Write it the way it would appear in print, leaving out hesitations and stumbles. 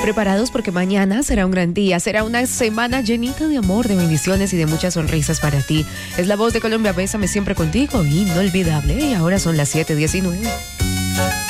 Preparados porque mañana será un gran día, será una semana llenita de amor, de bendiciones y de muchas sonrisas para ti. Es la voz de Colombia, bésame siempre contigo, inolvidable. Y ahora son las 7:19.